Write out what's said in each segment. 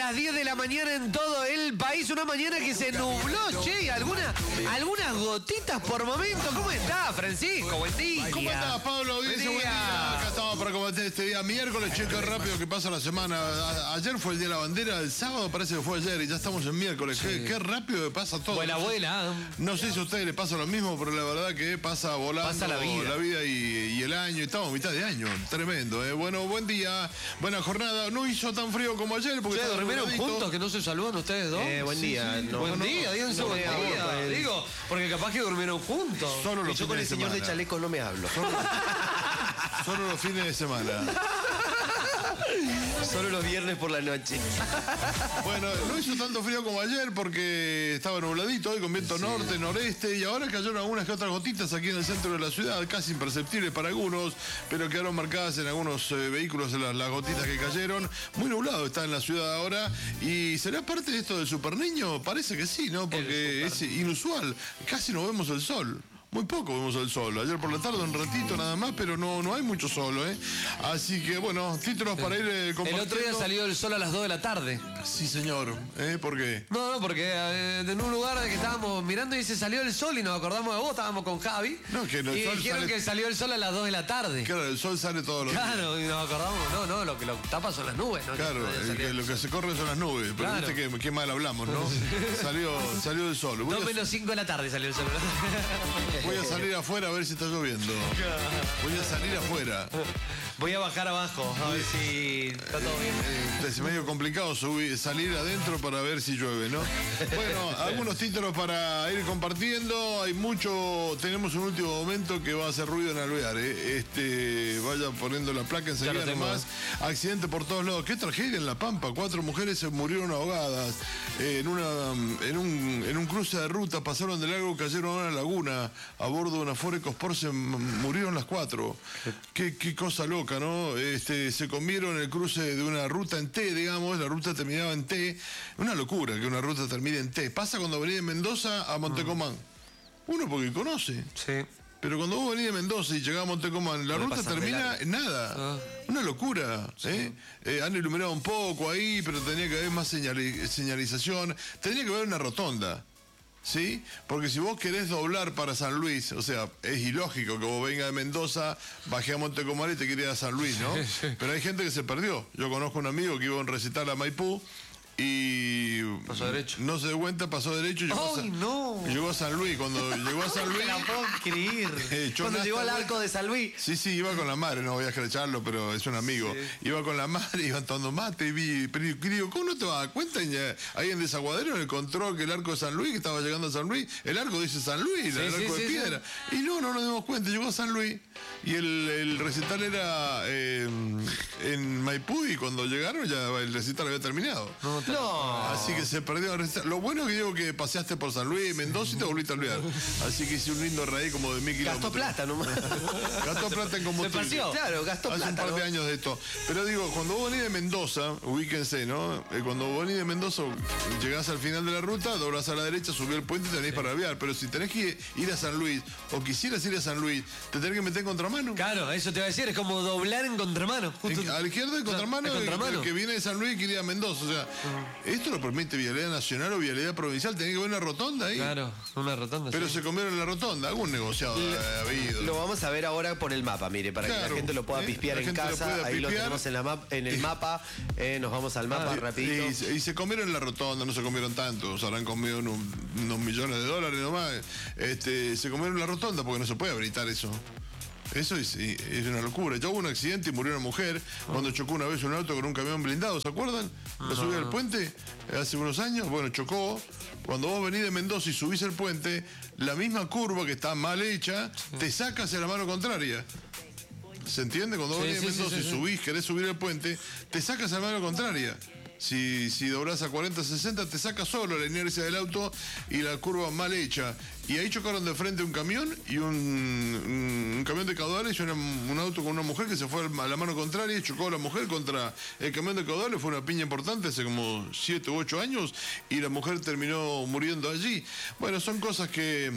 las 10 de la mañana en todo el país. Una mañana que se nubló, che, y algunas gotitas por momento. ¿Cómo está, Francisco? Buen día. ¿Cómo estás, Pablo? Buen día. Acá estamos para combatir este día miércoles. Che, qué rápido que pasa la semana. Ayer fue el Día de la Bandera, el sábado parece que fue ayer y ya estamos en miércoles. Sí. Qué rápido que pasa todo. Buena. No sé si a ustedes les pasa lo mismo, pero la verdad que pasa volando. Pasa la vida y el año. Estamos a mitad de año. Tremendo, ¿eh? Bueno, buen día, buena jornada. No hizo tan frío como ayer porque ¿dormieron juntos que no se saludan ustedes dos? Buen día. Sí. Buen día, díganse buen día. Digo, porque capaz que durmieron juntos. Solo los yo con el señor de chaleco no me hablo. Solo los fines de semana. Solo los viernes por la noche. Bueno, no hizo tanto frío como ayer porque estaba nubladito hoy con viento norte, noreste, y ahora cayeron algunas que otras gotitas aquí en el centro de la ciudad, casi imperceptibles para algunos, pero quedaron marcadas en algunos vehículos las gotitas que cayeron. Muy nublado está en la ciudad ahora. ¿Y será parte de esto del Super Niño? Parece que sí, ¿no? Porque es inusual. Casi no vemos el sol. Muy poco vemos el sol. Ayer por la tarde un ratito nada más, pero no hay mucho sol, ¿eh? Así que, bueno, títulos para ir compartiendo. El otro día salió el sol a las 2 de la tarde. Sí, señor. ¿Por qué? No, porque en un lugar que estábamos mirando y se salió el sol y nos acordamos de vos, estábamos con Javi. No, que no, y dijeron que salió el sol a las 2 de la tarde. Claro, el sol sale todos los días. Claro, y nos acordamos, lo que lo tapa son las nubes, ¿no? Claro, lo que se corre son las nubes. Pero claro. Viste qué mal hablamos, ¿no? Salió el sol. 2 menos 5 de la tarde salió el sol. Voy a salir afuera a ver si está lloviendo. Voy a salir afuera. Voy a bajar abajo a ver si está todo bien. Es medio complicado salir adentro para ver si llueve, ¿no? Bueno, algunos títulos para ir compartiendo. Hay mucho. Tenemos un último momento que va a hacer ruido en Alvear, ¿eh? Vaya poniendo la placa enseguida nomás. Accidente por todos lados. Qué tragedia en La Pampa. 4 mujeres se murieron ahogadas en un cruce de ruta. Pasaron de largo, cayeron a una laguna a bordo de una Ford EcoSport. Se murieron las 4. Qué cosa loca, ¿no? Se comieron el cruce de una ruta en T, digamos, la ruta terminaba en T. Una locura que una ruta termine en T. Pasa cuando venís de Mendoza a Montecomán. Uno porque conoce. Sí. Pero cuando vos venís de Mendoza y llegás a Montecomán, la ruta termina en nada. Una locura. Sí. Han iluminado un poco ahí, pero tenía que haber más señalización. Tenía que haber una rotonda. ¿Sí? Porque si vos querés doblar para San Luis, o sea, es ilógico que vos vengas de Mendoza, bajé a Montecomán y te querías a San Luis, ¿no? Pero hay gente que se perdió. Yo conozco un amigo que iba a un recital a Maipú y pasó derecho. No se dio cuenta, pasó derecho y llegó a San Luis. Cuando llegó a San Luis... No me la puedo creer. Cuando llegó al arco de San Luis. Sí, iba con la madre, no voy a escracharlo, pero es un amigo. Sí. Iba con la madre, iban tomando mate y pero digo, ¿cómo no te vas a dar cuenta? Ahí en Desaguadero, en el control, que el arco de San Luis, que estaba llegando a San Luis, el arco dice San Luis, el arco de piedra. Sí. Y no nos dimos cuenta, llegó a San Luis y el recital era en Maipú y cuando llegaron ya el recital había terminado. No. Así que se perdió el recital. Lo bueno es que digo que paseaste por San Luis, Mendoza y te volviste a olvidar. Así que hice un lindo raíz como de 1000 kilómetros. Gastó plata nomás. Gastó plata en combustible. Claro, gastó plata. Hace un par de años de esto. Pero digo, cuando vos venís de Mendoza, ubíquense, ¿no? Cuando vos venís de Mendoza, llegás al final de la ruta, doblás a la derecha, subís el puente y tenés para Alvear. Pero si tenés que ir a San Luis, o quisieras ir a San Luis, te tenés que meter en contramano. Claro, eso te iba a decir, es como doblar en contramano. A la izquierda en contramano, el que viene de San Luis y quiere ir a Mendoza. O sea, esto lo permite Vialidad Nacional o Vialidad Provincial, tenés que ver una rotonda ahí. Claro, una rotonda. Pero se comieron en la rotonda, algún negociado ha habido. Lo vamos a ver ahora por el mapa, mire, para que la gente lo pueda pispear en casa. Ahí lo tenemos en el mapa. Nos vamos al mapa rapidito. Y se comieron en la rotonda, no se comieron tanto, se habrán comido unos millones de dólares nomás. Se comieron en la rotonda porque no se puede habilitar eso. Eso es una locura. Ya hubo un accidente y murió una mujer cuando chocó una vez un auto con un camión blindado, ¿se acuerdan? La subí al puente hace unos años, bueno, chocó. Cuando vos venís de Mendoza y subís el puente, la misma curva que está mal hecha, te saca hacia la mano contraria. ¿Se entiende? Cuando vos venís de Mendoza y subís, querés subir el puente, te sacas a la mano contraria. Si doblás a 40, 60, te saca solo la inercia del auto y la curva mal hecha. Y ahí chocaron de frente un camión y un camión de caudales y un auto con una mujer que se fue a la mano contraria y chocó a la mujer contra el camión de caudales. Fue una piña importante hace como 7 u 8 años y la mujer terminó muriendo allí. Bueno, son cosas que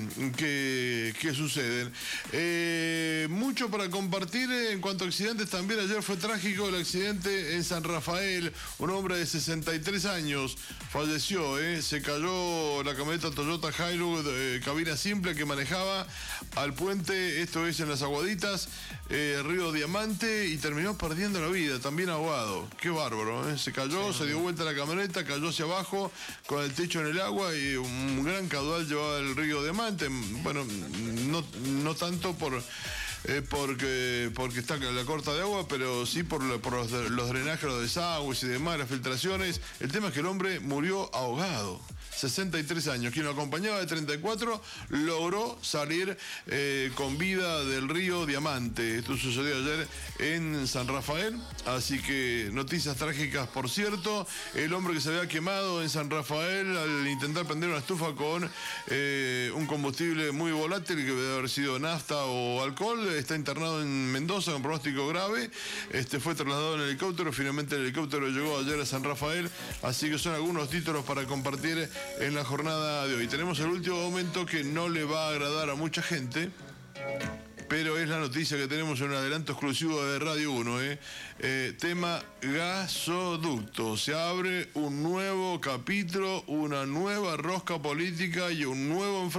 suceden. Mucho para compartir en cuanto a accidentes también. Ayer fue trágico el accidente en San Rafael. Un hombre de 63 años, falleció, se cayó la camioneta Toyota Hilux cabina simple que manejaba al puente, esto es en Las Aguaditas, Río Diamante, y terminó perdiendo la vida, también ahogado. Qué bárbaro, se cayó, se dio vuelta la camioneta, cayó hacia abajo con el techo en el agua y un gran caudal llevaba el Río Diamante. Bueno, no tanto porque está la corta de agua, pero sí por los drenajes, los desagües y demás, las filtraciones. El tema es que el hombre murió ahogado. 63 años. Quien lo acompañaba de 34 logró salir con vida del Río Diamante. Esto sucedió ayer en San Rafael. Así que noticias trágicas, por cierto. El hombre que se había quemado en San Rafael al intentar prender una estufa con un combustible muy volátil que debe haber sido nafta o alcohol, está internado en Mendoza con pronóstico grave. Fue trasladado en helicóptero. Finalmente el helicóptero llegó ayer a San Rafael. Así que son algunos títulos para compartir en la jornada de hoy. Tenemos el último momento que no le va a agradar a mucha gente, pero es la noticia que tenemos en un adelanto exclusivo de Radio 1. Tema gasoducto. Se abre un nuevo capítulo, una nueva rosca política y un nuevo enfrentamiento